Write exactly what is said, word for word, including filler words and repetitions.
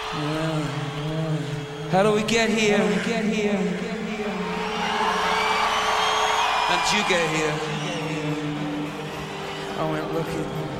Yeah. How do we get here? How do we get here? How did you get here? I went looking.